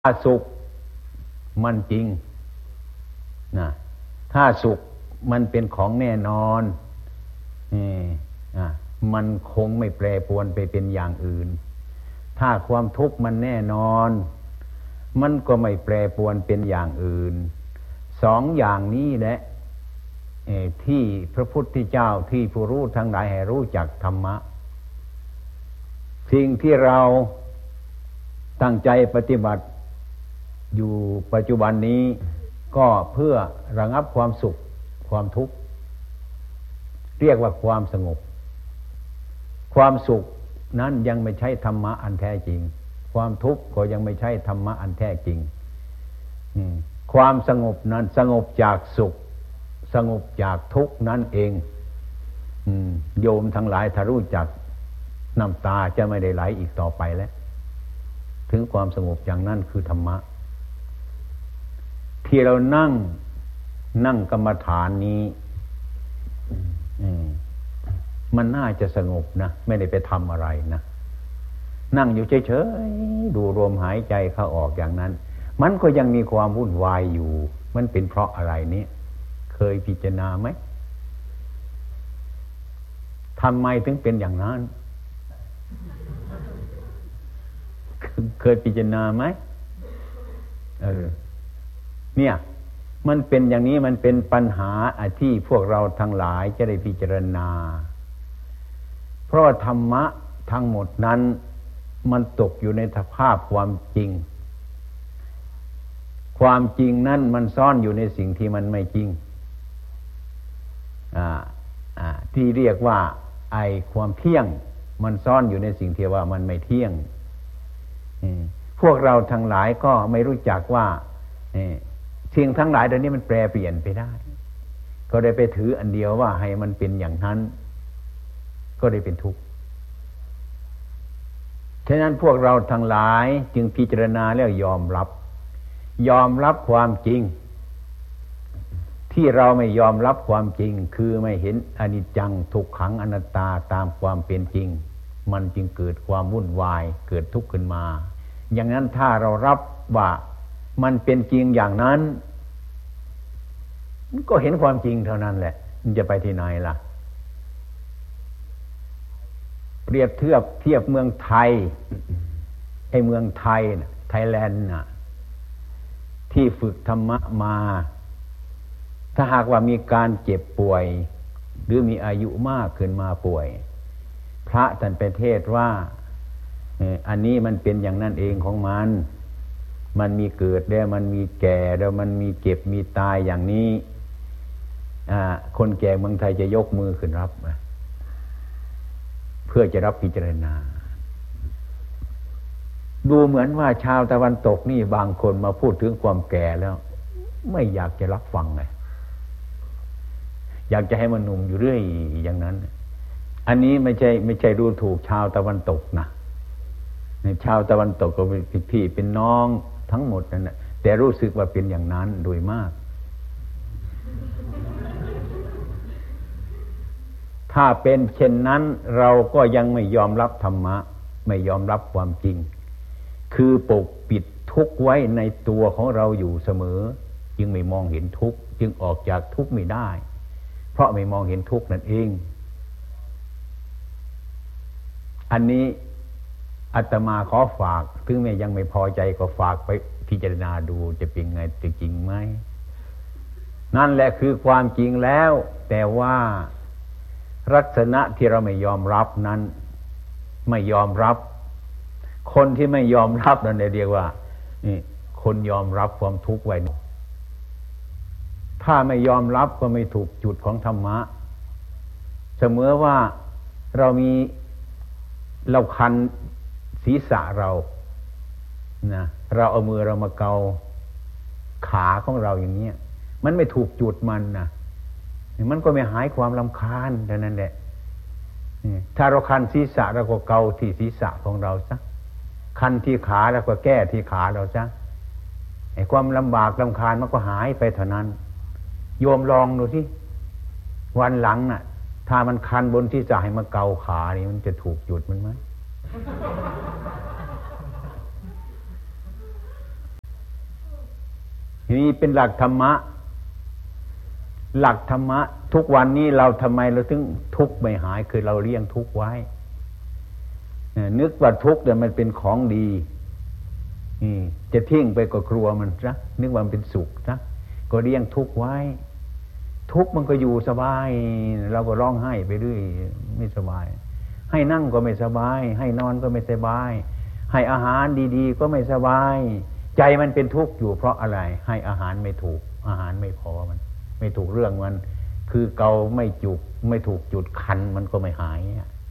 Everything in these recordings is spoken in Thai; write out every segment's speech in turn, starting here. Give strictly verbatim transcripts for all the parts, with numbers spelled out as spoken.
ถ้าสุขมันจริงนะถ้าสุขมันเป็นของแน่นอนมันคงไม่แปรปรวนไปเป็นอย่างอื่นถ้าความทุกข์มันแน่นอนมันก็ไม่แปรปรวนเป็นอย่างอื่นสองอย่างนี้แหละที่พระพุทธเจ้าที่ผู้รู้ทั้งหลายให้รู้จักธรรมะสิ่งที่เราตั้งใจปฏิบัติอยู่ปัจจุบันนี้ก็เพื่อระงับความสุขความทุกข์เรียกว่าความสงบความสุขนั้นยังไม่ใช่ธรรมะอันแท้จริงความทุกข์ก็ยังไม่ใช่ธรรมะอันแท้จริงความสงบนั้นสงบจากสุขสงบจากทุกข์นั่นเองโยมทั้งหลายถ้ารู้จักน้ำตาจะไม่ได้ไหลอีกต่อไปแล้วถึงความสงบอย่างนั้นคือธรรมะที่เรานั่งนั่งกรรมฐานนี้มันน่าจะสงบนะไม่ได้ไปทำอะไรนะนั่งอยู่เฉยๆดูลมหายใจเข้าออกอย่างนั้นมันก็ยังมีความวุ่นวายอยู่มันเป็นเพราะอะไรนี้เคยพิจารณาไหมทำไมถึงเป็นอย่างนั้นเคยพิจารณาไหมเออเนี่ยมันเป็นอย่างนี้มันเป็นปัญหาที่พวกเราทั้งหลายจะได้พิจารณาเพราะธรรมะทั้งหมดนั้นมันตกอยู่ในสภาพความจริงความจริงนั้นมันซ่อนอยู่ในสิ่งที่มันไม่จริงอ่าอ่าที่เรียกว่าไอ้ความเที่ยงมันซ่อนอยู่ในสิ่งที่ว่ามันไม่เที่ยงพวกเราทั้งหลายก็ไม่รู้จักว่าสิ่งทั้งหลายเดี๋ยวนี้มันแปรเปลี่ยนไปได้ก็ได้ไปถืออันเดียวว่าให้มันเป็นอย่างนั้นก็ได้เป็นทุกข์ฉะนั้นพวกเราทั้งหลายจึงพิจารณาแล้วยอมรับยอมรับความจริงที่เราไม่ยอมรับความจริงคือไม่เห็นอนิจจังทุกขังอนัตตาตามความเป็นจริงมันจึงเกิดความวุ่นวายเกิดทุกข์ขึ้นมาอย่างนั้นถ้าเรารับว่ามันเป็นจริงอย่างนั้นก็เห็นความจริงเท่านั้นแหละมันจะไปที่ไหนล่ะเปรียบเทียบเทียบเมืองไทยไอ้เมืองไทยนะไทยแลนด์นะที่ฝึกธรรมะมาถ้าหากว่ามีการเจ็บป่วยหรือมีอายุมากขึ้นมาป่วยพระท่านไปเทศว่าอันนี้มันเป็นอย่างนั้นเองของมันมันมีเกิดแล้วมันมีแก่แล้วมันมีเก็บมีตายอย่างนี้คนแก่เมืองไทยจะยกมือขึ้นรับเพื่อจะรับพิจารณาดูเหมือนว่าชาวตะวันตกนี่บางคนมาพูดถึงความแก่แล้วไม่อยากจะรับฟังเลยอยากจะให้มันหนุ่มอยู่เรื่อยอย่างนั้นอันนี้ไม่ใช่ไม่ใช่ดูถูกชาวตะวันตกนะในชาวตะวันตกก็เป็นพี่เป็นน้องทั้งหมดนั่นแหละแต่รู้สึกว่าเป็นอย่างนั้นโดยมากถ้าเป็นเช่นนั้นเราก็ยังไม่ยอมรับธรรมะไม่ยอมรับความจริงคือปกปิดทุกข์ไว้ในตัวของเราอยู่เสมอจึงไม่มองเห็นทุกข์จึงออกจากทุกข์ไม่ได้เพราะไม่มองเห็นทุกข์นั่นเองอันนี้อาตมาขอฝากถึงแม้ยังไม่พอใจก็ฝากไปพิจารณาดูจะเป็นไงจะจริงไหมนั่นแหละคือความจริงแล้วแต่ว่าลักษณะที่เราไม่ยอมรับนั้นไม่ยอมรับคนที่ไม่ยอมรับนั่นเรียกว่านี่คนยอมรับความทุกข์ไว้ถ้าไม่ยอมรับก็ไม่ถูกจุดของธรรมะเสมอว่าเรามีเราคันศีรษะเรานะเราเอามือเรามาเกาขาของเราอย่างนี้มันไม่ถูกจุดมันนะมันก็ไม่หายความรำคาญเท่านั้นแหละถ้าเราคันศีรษะเราก็เกาที่ศีรษะของเราซะคันที่ขาเราก็แก้ที่ขาเราซะไอ้ความลำบากรำคาญมันก็หายไปเท่านั้นโยมลองดูสิวันหลังน่ะถ้ามันคันบนที่จะให้มาเกาขานี่มันจะถูกจุดมันไหมนี่เป็นหลักธรรมะหลักธรรมะทุกวันนี้เราทำไมเราถึงทุกข์ไม่หายคือเราเลี้ยงทุกข์ไว้นึกว่าทุกข์เนี่ยมันเป็นของดีจะทิ้งไปก็กลัวมันนะนึกว่ามันเป็นสุขนะก็เลี้ยงทุกข์ไว้ทุกข์มันก็อยู่สบายเราก็ร้องไห้ไปเรื่อยไม่สบายให้นั่งก็ไม่สบายให้นอนก็ไม่สบายให้อาหารดีๆก็ไม่สบายใจมันเป็นทุกข์อยู่เพราะอะไรให้อาหารไม่ถูกอาหารไม่พอมันไม่ถูกเรื่องมันคือเกาไม่จุกไม่ถูกจุดคันมันก็ไม่หาย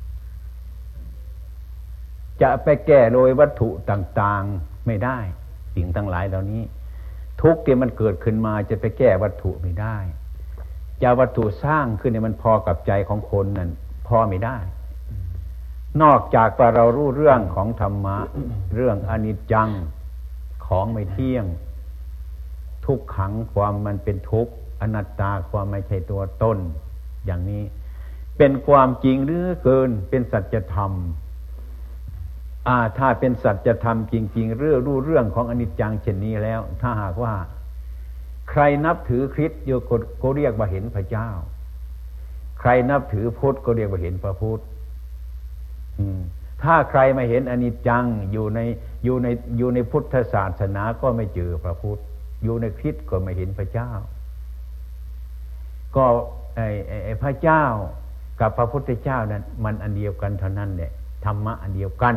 จะไปแก้โดยวัตถุต่างๆไม่ได้สิ่งทั้งหลายเหล่านี้ทุกข์ที่มันเกิดขึ้นมาจะไปแก้วัตถุไม่ได้จะวัตถุสร้างขึ้นเนี่ยมันพอกับใจของคนนั่นพอไม่ได้นอกจากว่าเรารู้เรื่องของธรรมะเรื่องอนิจจังของไม่เที่ยงทุกขังความมันเป็นทุกข์อนัตตาความไม่ใช่ตัวตนอย่างนี้เป็นความจริงหรือเกินเป็นสัจธรรมอ่าถ้าเป็นสัจธรรมจริงๆเรื่องรู้เรื่องของอนิจจังเช่นนี้แล้วถ้าหากว่าใครนับถือคริสต์โยก็เรียกว่าเห็นพระเจ้าใครนับถือพุทธก็เรียกว่าเห็นพระพุทธถ้าใครมาเห็นอนิจจังอยู่ในอยู่ในอยู่ในพุทธศาสนาก็ไม่เจอพระพุทธอยู่ในคริสต์ก็ไม่เห็นพระเจ้าก็ไอ้ไอ้พระเจ้ากับพระพุทธเจ้านั้นมันอันเดียวกันเท่านั้นแหละธรรมะอันเดียวกัน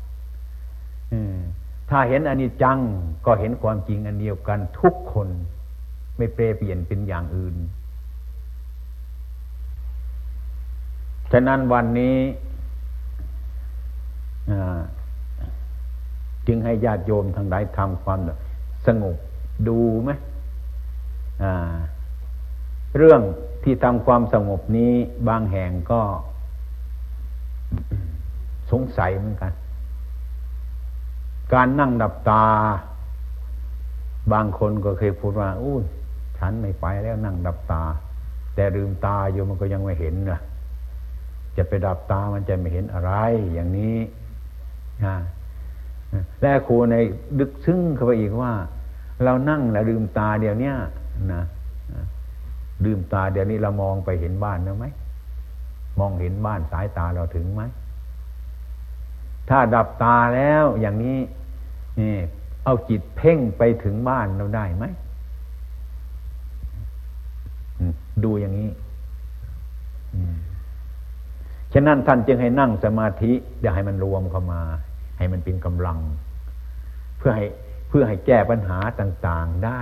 ถ้าเห็นอนิจจังก็เห็นความจริงอันเดียวกันทุกคนไม่แปรเปลี่ยนเป็นอย่างอื่นฉะนั้นวันนี้จึงให้ญาติโยมทั้งหลายทำความสงบดูไหมเรื่องที่ทำความสงบนี้บางแห่งก็สงสัยเหมือนกันการนั่งดับตาบางคนก็เคยพูดว่าอู้ฉันไม่ไปแล้วนั่งดับตาแต่ลืมตาอยู่มันก็ยังไม่เห็นนะจะไปดับตามันจะไม่เห็นอะไรอย่างนี้นะและครูในดึกซึ้งเข้าไปอีกว่าเรานั่งแล้วลืมตาเดี๋ยวนี้นะลืมตาเดี๋ยวนี้เรามองไปเห็นบ้านแล้วไหมมองเห็นบ้านสายตาเราถึงไหมถ้าดับตาแล้วอย่างนี้นี่เอาจิตเพ่งไปถึงบ้านเราได้ไหมดูอย่างนี้ฉะนั้นท่านจึงให้นั่งสมาธิอย่าให้มันรวมเข้ามาให้มันเป็นกำลังเพื่อให้เพื่อให้แก้ปัญหาต่างๆได้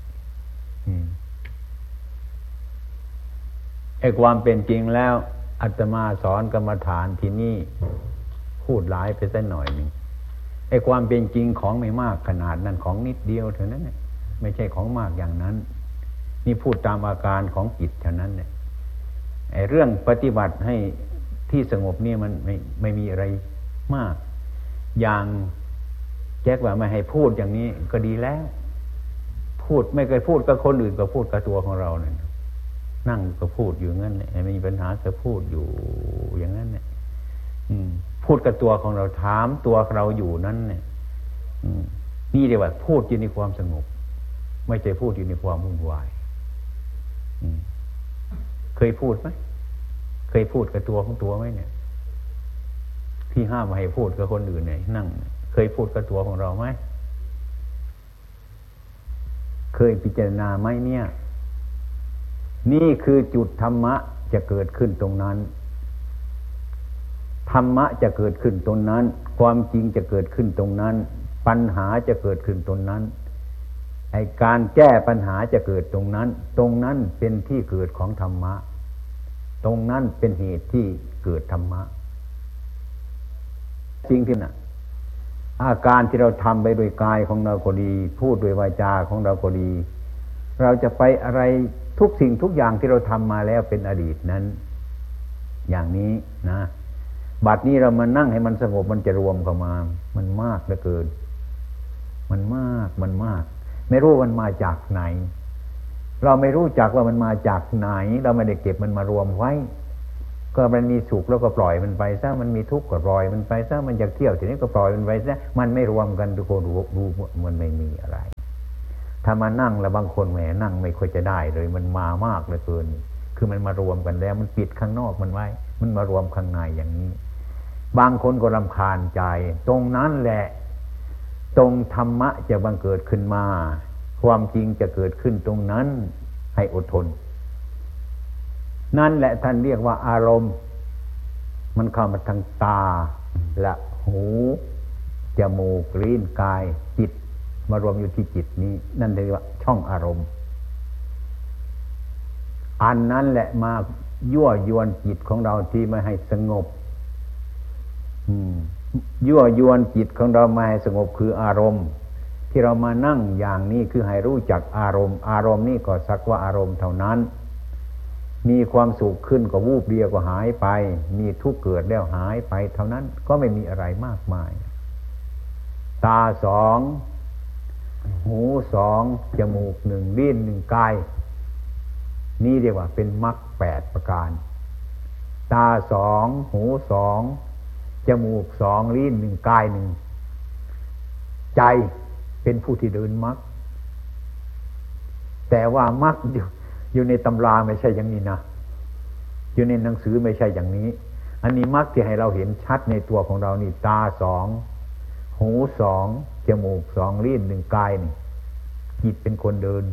ไอ้ความเป็นจริงแล้วอาตมาสอนกรรมฐานที่นี่พูดหลายไปสักหน่อยหนึ่งไอ้ความเป็นจริงของไม่มากขนาดนั้นของนิดเดียวเท่านั้นเนี่ยไม่ใช่ของมากอย่างนั้นนี่พูดตามอาการของจิตเท่านั้นเนี่ยไอ้เรื่องปฏิบัติให้ที่สงบนี่มันไม่ไม่มีอะไรมากอย่างแจ็คว่าไม่ให้พูดอย่างนี้ก็ดีแล้วพูดไม่เคยพูดกับคนอื่นก็พูดกับตัวของเราเนี่ยนั่งก็พูดอยู่งั้นเนี่ยไม่มีปัญหาก็พูดอยู่อย่างนั้นเนี่ยพูดกับตัวของเราถามตัวเราอยู่นั้นเนี่ยนี่เรียกว่าพูดอยู่ในความสงบไม่ใช่พูดอยู่ในความวุ่นวายเคยพูดไหมเคยพูดกับตัวของตัวไหมเนี่ยที่ห้ามไม่ให้พูดกับคนอื่นเนี่ยนั่งเคยพูดกับตัวของเราไหมเคยพิจารณาไหมเนี่ยนี่คือจุดธรรมะจะเกิดขึ้นตรงนั้นธรรมะจะเกิดขึ้นตรงนั้นความจริงจะเกิดขึ้นตรงนั้นปัญหาจะเกิดขึ้นตรงนั้นไอ้การแก้ปัญหาจะเกิดตรงนั้นตรงนั้นเป็นที่เกิดของธรรมะตรงนั้นเป็นเหตุที่เกิดธรรมะจริงที่น่ะอาการที่เราทำไปโดยกายของเราก็ดีพูดโดยวาจาของเราก็ดีเราจะไปอะไรทุกสิ่งทุกอย่างที่เราทำมาแล้วเป็นอดีตนั้นอย่างนี้นะบัดนี้เรามานั่งให้มันสงบมันจะรวมเข้ามามันมากเหลือเกินมันมากมันมากไม่รู้มันมาจากไหนเราไม่รู้จักว่ามันมาจากไหนเราไม่ได้เก็บมันมารวมไว้ก็มันมีสุขแล้วก็ปล่อยมันไปซะมันมีทุกข์ก็ปล่อยมันไปซะมันอยากเที่ยวทีนี้ก็ปล่อยมันไปซะมันไม่รวมกันทุกคนรู้รู้มันไม่มีอะไรถ้ามานั่งแล้วบางคนแหมนั่งไม่ค่อยจะได้เลยมันมามากเหลือเกินคือมันมารวมกันแล้วมันปิดข้างนอกมันไว้มันมารวมข้างในอย่างนี้บางคนก็รำคาญใจตรงนั้นแหละตรงธรรมะจะบังเกิดขึ้นมาความจริงจะเกิดขึ้นตรงนั้นให้อดทนนั่นแหละท่านเรียกว่าอารมณ์มันเข้ามาทางตาและหูจมูกลิ้นกายจิตมารวมอยู่ที่จิตนี้นั่นเรียกว่าช่องอารมณ์อันนั้นแหละมายั่วยวนจิตของเราที่ไม่ให้สงบยั่วยวนจิตของเราไม่ให้สงบคืออารมณ์ที่เรามานั่งอย่างนี้คือให้รู้จักอารมณ์อารมณ์นี่ก็สักว่าอารมณ์เท่านั้นมีความสุขขึ้นก็วูบเดียวก็หายไปมีทุกข์เกิดแล้วหายไปเท่านั้นก็ไม่มีอะไรมากมายตาสองหูสองจมูกหนึ่งลิ้นหนึ่งกายนี่เรียกว่าเป็นมรรคแปดประการตาสองหูสองจมูกสองลิ้นหนึ่งกายหนึ่งใจเป็นผู้ที่เดินมรรคแต่ว่ามรรคอยู่อยู่ในตำราไม่ใช่อย่างนี้นะอยู่ในหนังสือไม่ใช่อย่างนี้อันนี้มรรคที่ให้เราเห็นชัดในตัวของเรานี่ตาสองหูสองจมูกสองลิ้นหนึ่งกายนี่จิตเป็นคนเดิน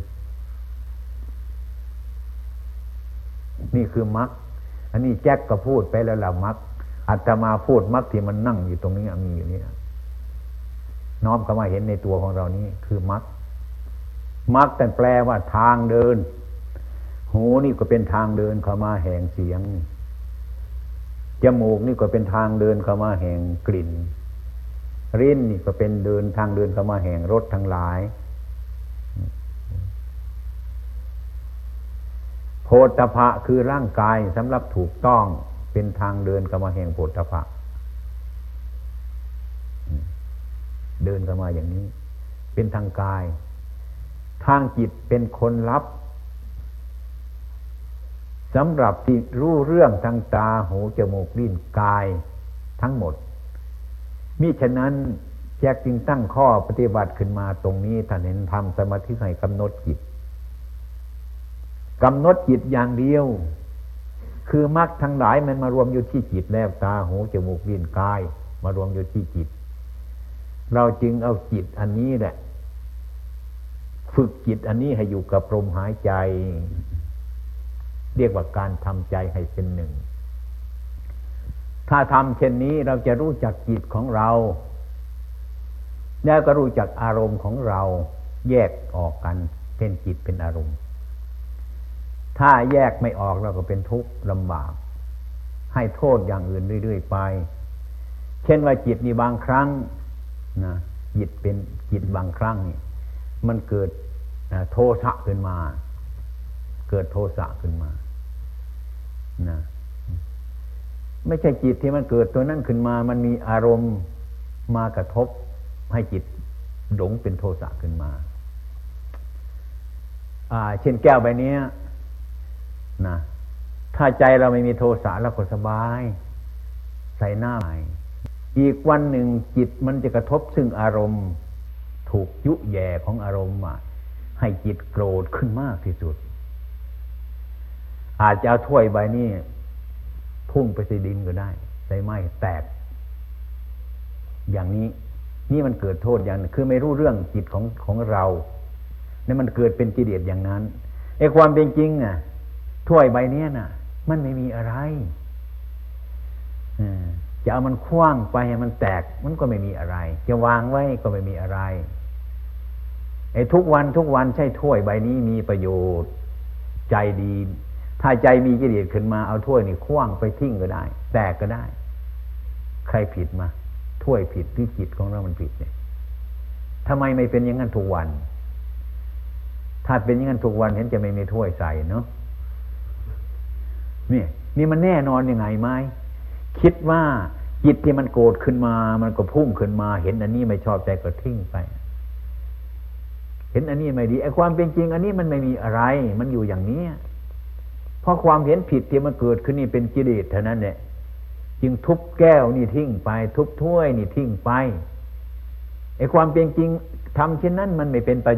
นี่คือมรรคอันนี้แจ็คก็พูดไปแล้วล่ะมรรคอาตมาพูดมรรคที่มันนั่งอยู่ตรงนี้มีอยู่นี่น้อมเข้ามาเห็นในตัวของเรานี้คือมรรคมรรคแต่แปลว่าทางเดินหูนี่ก็เป็นทางเดินเข้ามาแห่งเสียงจมูกนี่ก็เป็นทางเดินเข้ามาแห่งกลิ่นลิ้นนี่ก็เป็นเดินทางเดินเข้ามาแห่งรสทั้งหลายโผฏฐัพพะคือร่างกายสำหรับถูกต้องเป็นทางเดินเข้ามาแห่งโผฏฐัพพะเดินเข้ามาอย่างนี้เป็นทางกายทางจิตเป็นคนรับสำหรับที่รู้เรื่องทางตาหูจมูกลิ้นกายทั้งหมดมิฉะนั้นแจกจึงตั้งข้อปฏิบัติขึ้นมาตรงนี้ท่านเห็นทำสมาธิให้กำหนดจิตกำหนดจิตอย่างเดียวคือมรรคทั้งหลายมันมารวมอยู่ที่จิตแล้วตาหูจมูกลิ้นกายมารวมอยู่ที่จิตเราจึงเอาจิตอันนี้แหละฝึกจิตอันนี้ให้อยู่กับลมหายใจเรียกว่าการทำใจให้เป็นหนึ่งถ้าทำเช่นนี้เราจะรู้จักจิตของเราแล้วก็รู้จักอารมณ์ของเราแยกออกกันเป็นจิตเป็นอารมณ์ถ้าแยกไม่ออกเราก็เป็นทุกข์ลำบากให้โทษอย่างอื่นเรื่อยๆไปเช่นว่าจิตนี่บางครั้งนะจิตเป็นจิตบางครั้งนี่มันเกิดโทสะขึ้นมาเกิดโทสะขึ้นมานะไม่ใช่จิตที่มันเกิดตัวนั้นขึ้นมามันมีอารมณ์มากระทบให้จิตหลงเป็นโทสะขึ้นมาอ่าเช่นแก้วใบนี้นะถ้าใจเราไม่มีโทสะเราก็สบายใส่หน้าอีกวันหนึ่งจิตมันจะกระทบซึ่งอารมณ์ถูกยุแย่ของอารมณ์มาให้จิตโกรธขึ้นมากที่สุดอาจจะเอาถ้วยใบนี้พุ่งไปใส่ดินก็ได้ใส่ไม้แตกอย่างนี้นี่มันเกิดโทษอย่างนึงคือไม่รู้เรื่องจิตของของเราเนี่ยมันเกิดเป็นกิเลสอย่างนั้นไอ้ความเป็นจริงน่ะถ้วยใบนี้น่ะมันไม่มีอะไรจะเอามันคว้างไปให้มันแตกมันก็ไม่มีอะไรจะวางไว้ก็ไม่มีอะไรไอ้ทุกวันทุกวันใช่ถ้วยใบนี้มีประโยชน์ใจดีถ้าใจมีกิเลสขึ้นมาเอาถ้วยนี่คว้างไปทิ้งก็ได้แตกก็ได้ใครผิดมาถ้วยผิดหรือจิตของเรามันผิดเนี่ยทำไมไม่เป็นอย่างนั้นทุกวันถ้าเป็นอย่างนั้นทุกวันเห็นจะไม่มีถ้วยใส่เนาะนี่นี่มันแน่นอนยังไงไหมคิดว่าจิตที่มันโกรธขึ้นมามันก็พุ่งขึ้นมาเห็นอันนี้ไม่ชอบใจก็ทิ้งไปเห็นอันนี้ไม่ดีไอ้ความเป็นจริงอันนี้มันไม่มีอะไรมันอยู่อย่างนี้เพราะความเห็นผิดที่มันเกิดขึ้นนี่เป็นกิเลสเท่านั้นแหละจึงทุบแก้วนี่ทิ้งไปทุบถ้วยนี่ทิ้งไปไอ้ความเป็นจริงทำเช่นนั้นมันไม่เป็นประโยชน์